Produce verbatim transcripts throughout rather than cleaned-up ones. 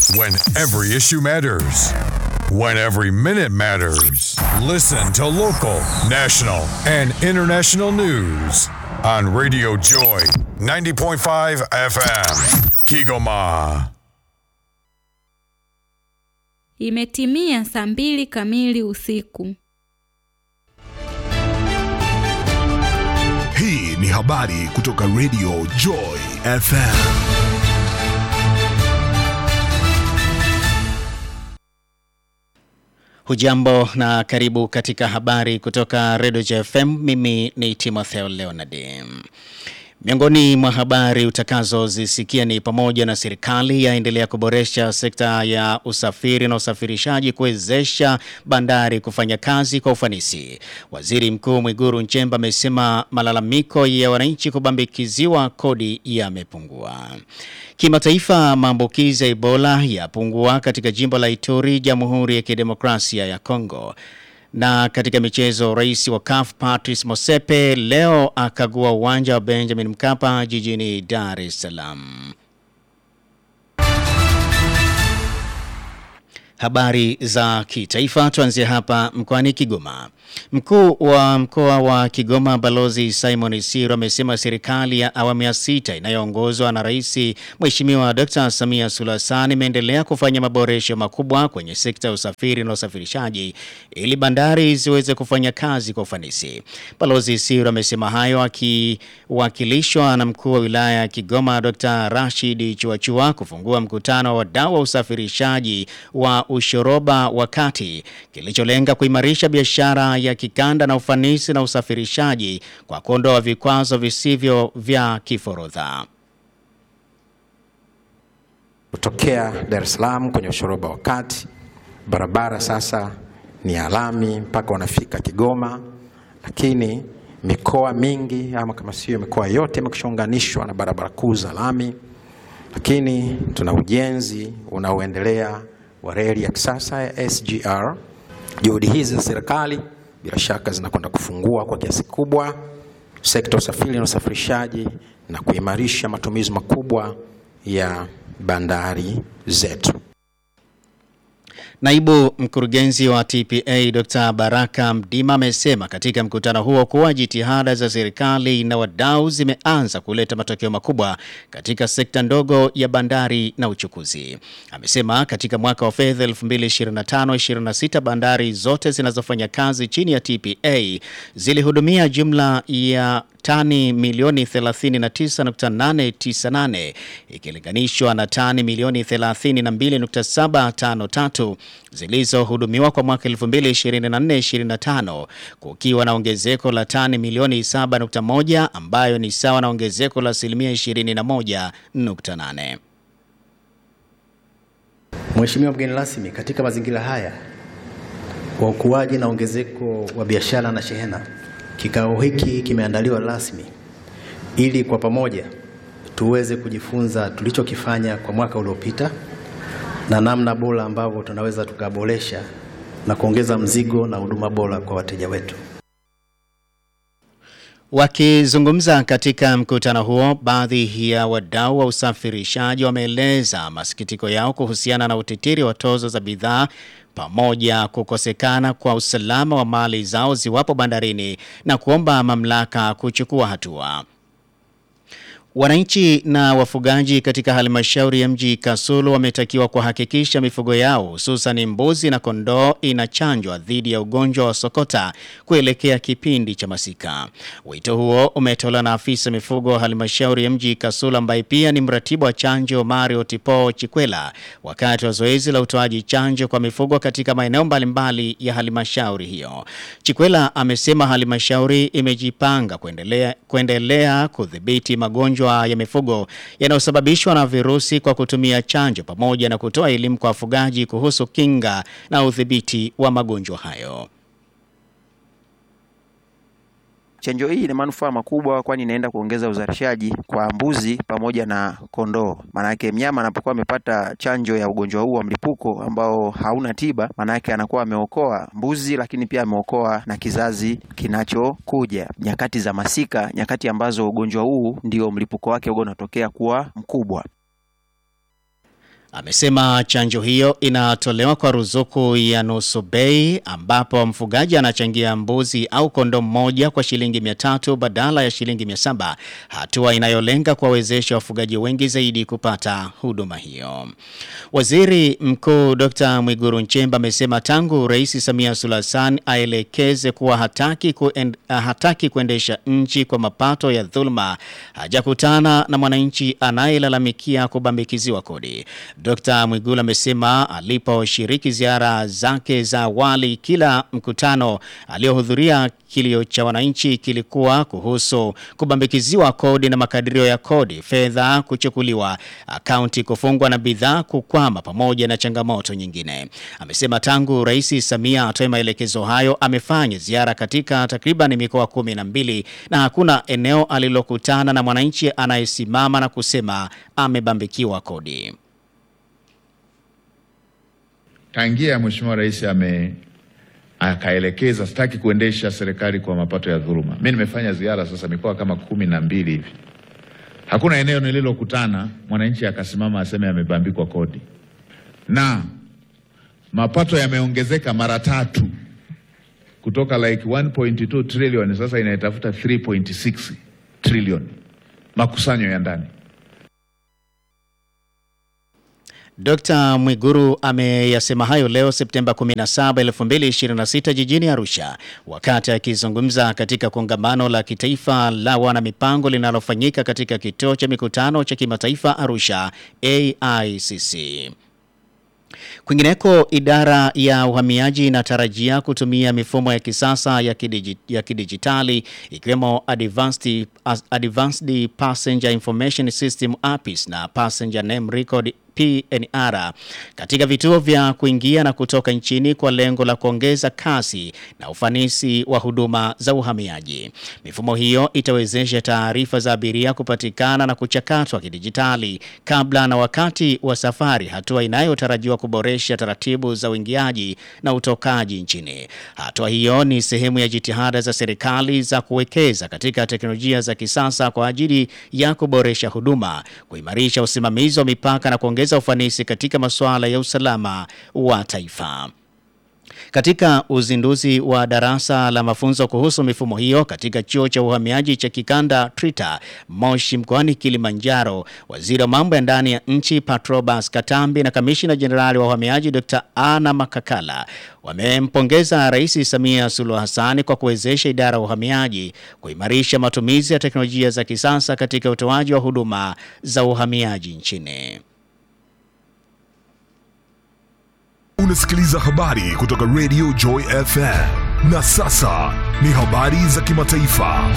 When every issue matters. When every minute matters. Listen to local, national, and international news on Radio Joy ninety point five F M. Kigoma. Imetimia saa mbili kamili usiku. Hii ni habari kutoka Radio Joy F M. Hujambo na karibu katika habari kutoka Radio Joy F M. Mimi ni Timotheo Leonard. Miongoni mwa habari utakazozisikia ni pamoja na serikali yaendelea kuboresha sekta ya usafiri na usafirishaji kuwezesha bandari kufanya kazi kwa ufanisi. Waziri Mkuu Mwigulu Nchemba amesema malalamiko ya wananchi kubambikiziwa kodi yamepungua. Kimataifa, maambukizi ya Ebola yapungua katika jimbo la Ituri, Jamhuri ya Kidemokrasia ya Kongo. Na katika michezo, rais wa C A F Patrice Motsepe leo akagua uwanja wa Benjamin Mkapa jijini Dar es Salaam. Habari za kitaifa, tuanzie hapa mkoani Kigoma. Mkuu wa mkoa wa Kigoma Balozi Simon Isiro amesema serikali ya awamu ya sita inayoongozwa na Rais Mheshimiwa Daktari Samia Suluhu Hassan imeendelea kufanya maboresho makubwa kwenye sekta ya usafiri na usafirishaji ili bandari ziweze kufanya kazi kwa ufanisi. Balozi Isiro amesema hayo akiwakilishwa na mkuu wa wilaya ya Kigoma Daktari Rashid Chuachua kufungua mkutano wa wadau wa usafirishaji wa ushoroba wakati kilicholenga kuimarisha biashara ya kikanda na ufanisi na usafirishaji kwa kuondoa vikwazo visivyo vya kiforodha. Kutokea Dar es Salaam kwenye ushoroba wakati barabara sasa ni alami mpaka wanafika Kigoma, lakini mikoa mingi ama kama sio mikoa yote imekwishaunganishwa na barabara kuu za lami, lakini tuna ujenzi unaoendelea wa reli ya kisasa ya S G R. Juhudi hizi za serikali bila shaka zinakwenda kufungua kwa kiasi kubwa sekta usafiri na usafirishaji na kuimarisha matumizi makubwa ya bandari zetu. Naibu mkurugenzi wa T P A Doctor Baraka Mdima amesema katika mkutano huo kuwa jitihada za serikali na wadau zimeanza kuleta matokeo makubwa katika sekta ndogo ya bandari na uchukuzi. Amesema katika mwaka wa fedha elfu mbili ishirini na tano ishirini na sita bandari zote zinazofanya kazi chini ya T P A zilihudumia jumla ya tani milioni thelathini na tisa nukta nane tisa nane ikilinganishwa na tani milioni thelathini na mbili nukta saba tano tatu zilizohudumiwa kwa mwaka elfu mbili ishirini na nne ishirini na tano, kukiwa na ongezeko la tani milioni saba nukta moja ambayo ni sawa na ongezeko la asilimia ishirini na moja nukta nane. Mheshimiwa mgeni rasmi, katika mazingira haya kwa ukuaji na ongezeko wa biashara na shehena, kikao hiki kimeandaliwa rasmi ili kwa pamoja tuweze kujifunza tulichokifanya kwa mwaka uliopita na namna bora ambavyo tunaweza tukaboresha na kuongeza mzigo na huduma bora kwa wateja wetu. Wakizungumza katika mkutano huo, baadhi ya wadau wa usafirishaji wameeleza masikitiko yao kuhusiana na utitiri wa tozo za bidhaa pamoja kukosekana kwa usalama wa mali zao ziwapo bandarini na kuomba mamlaka kuchukua hatua. Wananchi na wafugaji katika halmashauri ya mji Kasulu wametakiwa kuhakikisha mifugo yao hususan mbuzi na kondoo inachanjwa dhidi ya ugonjwa wa sokota kuelekea kipindi cha masika. Wito huo umetolewa na afisa mifugo wa halmashauri ya mji Kasulu ambaye pia ni mratibu wa chanjo Mario Tipo Chikwela wakati wa zoezi la utoaji chanjo kwa mifugo katika maeneo mbalimbali ya halmashauri hiyo. Chikwela amesema halmashauri imejipanga kuendelea kuendelea kudhibiti magonjwa ya mifugo yanayosababishwa na virusi kwa kutumia chanjo pamoja na kutoa elimu kwa wafugaji kuhusu kinga na udhibiti wa magonjwa hayo. Chanjo hii ina manufaa makubwa kwani inaenda kuongeza uzalishaji kwa mbuzi pamoja na kondoo. Maana yake mnyama anapokuwa amepata chanjo ya ugonjwa huu wa mlipuko ambao hauna tiba, maana yake anakuwa ameokoa mbuzi lakini pia ameokoa na kizazi kinachokuja. Nyakati za masika, nyakati ambazo ugonjwa huu ndio mlipuko wake unatokea kuwa mkubwa. Amesema chanjo hiyo inatolewa kwa ruzuku ya nusu bei, ambapo mfugaji anachangia mbuzi au kondoo mmoja kwa shilingi mia tatu badala ya shilingi mia saba, hatua inayolenga kuwawezesha wafugaji wengi zaidi kupata huduma hiyo. Waziri Mkuu Dokta Mwigulu Nchemba amesema tangu Rais Samia Suluhu Hassan aelekeze kuwa hataki kuend, hataki kuendesha nchi kwa mapato ya dhulma, hajakutana na mwananchi anayelalamikia kubambikiziwa kodi. Dokta Mwigulu amesema aliposhiriki ziara zake za awali, kila mkutano aliohudhuria kilio cha wananchi kilikuwa kuhusu kubambikiziwa kodi na makadirio ya kodi, fedha kuchukuliwa, akaunti kufungwa na bidhaa kukwama, pamoja na changamoto nyingine. Amesema tangu Rais Samia atoe maelekezo hayo amefanya ziara katika takriban mikoa kumi na mbili na hakuna eneo alilokutana na mwananchi anayesimama na kusema amebambikiwa kodi. Tangia Mheshimiwa Rais ame akaelekeza sitaki kuendesha serikali kwa mapato ya dhuluma. Mimi nimefanya ziara sasa mikoa kama kumi na mbili hivi. Hakuna eneo nililokutana mwananchi akasimama aseme amebambikwa kodi. Na mapato yameongezeka mara tatu kutoka like one point two trillion sasa inaitafuta three point six trillion makusanyo ya ndani. Dokta Mwigulu ameyasema hayo leo Septemba kumi na saba, elfu mbili ishirini na sita jijini Arusha, wakati akizungumza katika kongamano la kitaifa la wanamipango linalofanyika katika kituo cha mikutano cha kimataifa Arusha A I C C. Kwingineko, idara ya uhamiaji inatarajia kutumia mifumo ya kisasa ya kidijitali, ya kidijitali ikiwemo Advanced, Advanced Passenger Information System A P I S na Passenger Name Record P N R katika vituo vya kuingia na kutoka nchini kwa lengo la kuongeza kasi na ufanisi wa huduma za uhamiaji. Mifumo hiyo itawezesha taarifa za abiria kupatikana na kuchakatwa kidijitali kabla na wakati wa safari, hatua inayotarajiwa kuboresha taratibu za uingiaji na utokaji nchini. Hatua hiyo ni sehemu ya jitihada za serikali za kuwekeza katika teknolojia za kisasa kwa ajili ya kuboresha huduma, kuimarisha usimamizi wa mipaka na kuongeza ufanisi katika masuala ya usalama wa taifa. Katika uzinduzi wa darasa la mafunzo kuhusu mifumo hiyo katika chuo cha uhamiaji cha kikanda Trita Moshi mkoani Kilimanjaro, waziri wa mambo ya ndani ya nchi Patrobas Katambi na kamishina jenerali wa uhamiaji Dokta Ana Makakala wamempongeza Rais Samia Suluhu Hassan kwa kuwezesha idara ya uhamiaji kuimarisha matumizi ya teknolojia za kisasa katika utoaji wa huduma za uhamiaji nchini. Unasikiliza habari kutoka Radio Joy F M. Na sasa ni habari za kimataifa.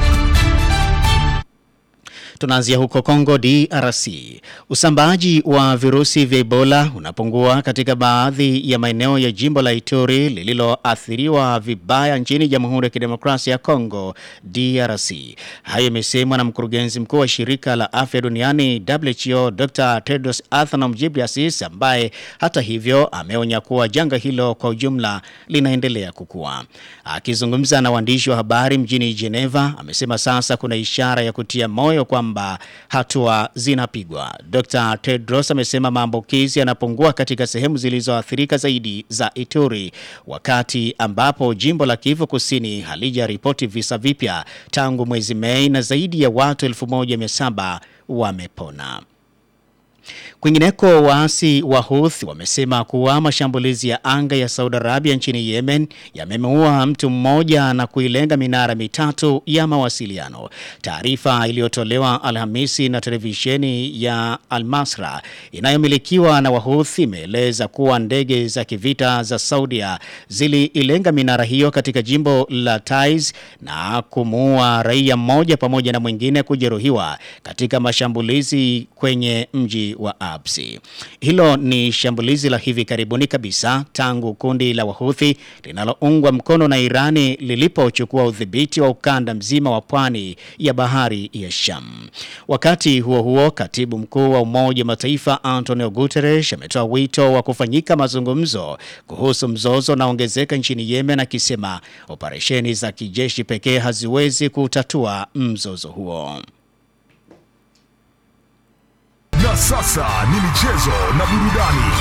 Tunaanzia huko Kongo D R C. Usambaji wa virusi vya Ebola unapungua katika baadhi ya maeneo ya jimbo la Ituri lililoathiriwa vibaya nchini Jamhuri ya Kidemokrasia ya Kongo D R C. Hayo yamesemwa na mkurugenzi mkuu wa shirika la afya duniani W H O Doctor Tedros Adhanom Ghebreyesus, ambaye hata hivyo ameonya kuwa janga hilo kwa ujumla linaendelea kukua. Akizungumza na waandishi wa habari mjini Geneva, amesema sasa kuna ishara ya kutia moyo kwa kwamba hatua zinapigwa. Doctor Tedros amesema maambukizi yanapungua katika sehemu zilizoathirika zaidi za Ituri, wakati ambapo jimbo la Kivu Kusini halijaripoti visa vipya tangu mwezi Mei na zaidi ya watu elfu moja mia saba wamepona. Kwingineko, waasi wa Houthi wamesema kuwa mashambulizi ya anga ya Saudi Arabia nchini Yemen yamemuua mtu mmoja na kuilenga minara mitatu ya mawasiliano. Taarifa iliyotolewa Alhamisi na televisheni ya Al Masra inayomilikiwa na Wahouthi imeeleza kuwa ndege za kivita za Saudia ziliilenga minara hiyo katika jimbo la Taiz na kumuua raia mmoja pamoja na mwingine kujeruhiwa katika mashambulizi kwenye mji wa Absi. Hilo ni shambulizi la hivi karibuni kabisa tangu kundi la Wahouthi linaloungwa mkono na Irani lilipochukua udhibiti wa ukanda mzima wa pwani ya bahari ya Sham. Wakati huo huo, katibu mkuu wa Umoja wa Mataifa Antonio Guterres ametoa wito wa kufanyika mazungumzo kuhusu mzozo na ongezeka nchini Yemen, akisema operesheni za kijeshi pekee haziwezi kutatua mzozo huo. Na Na sasa ni michezo na burudani.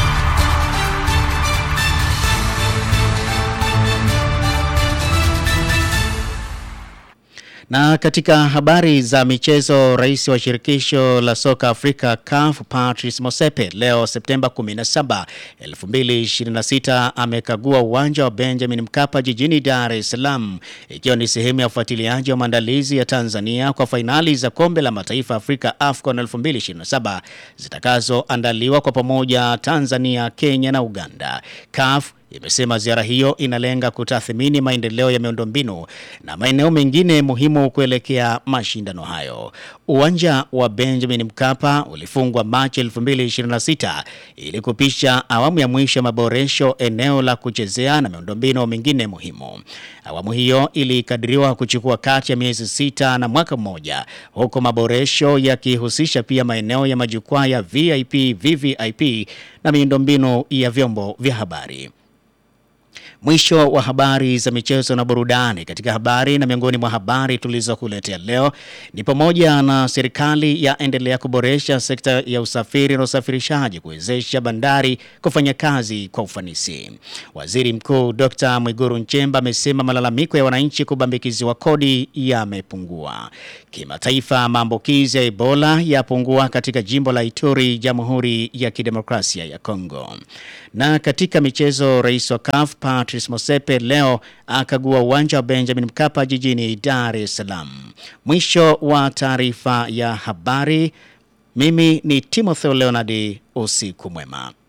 Na katika habari za michezo, rais wa shirikisho la soka Afrika C A F Patrice Motsepe leo Septemba kumi na saba, elfu mbili ishirini na sita amekagua uwanja wa Benjamin Mkapa jijini Dar es Salaam, ikiwa ni sehemu ya ufuatiliaji wa maandalizi ya Tanzania kwa fainali za kombe la mataifa Afrika AFCON elfu mbili ishirini na saba zitakazoandaliwa kwa pamoja Tanzania, Kenya na Uganda. C A F imesema ziara hiyo inalenga kutathmini maendeleo ya miundombinu na maeneo mengine muhimu kuelekea mashindano hayo. Uwanja wa Benjamin Mkapa ulifungwa Machi elfu mbili ishirini na sita ili kupisha awamu ya mwisho ya maboresho eneo la kuchezea na miundombinu mingine muhimu. Awamu hiyo ilikadiriwa kuchukua kati ya miezi sita na mwaka mmoja, huko maboresho yakihusisha pia maeneo ya majukwaa ya V I P, V V I P na miundombinu ya vyombo vya habari. Mwisho wa habari za michezo na burudani. Katika habari na miongoni mwa habari tulizokuletea leo ni pamoja na serikali yaendelea kuboresha sekta ya usafiri na usafirishaji kuwezesha bandari kufanya kazi kwa ufanisi. Waziri Mkuu Doctor Mwigulu Nchemba amesema malalamiko ya wananchi kubambikiziwa kodi yamepungua. Kimataifa, maambukizi ya Ebola yapungua katika jimbo la Ituri, Jamhuri ya Kidemokrasia ya Kongo. Na katika michezo, rais wa C A F Patrice Motsepe leo akagua uwanja wa Benjamin Mkapa jijini Dar es Salaam. Mwisho wa taarifa ya habari. Mimi ni Timothy Leonard, usiku mwema.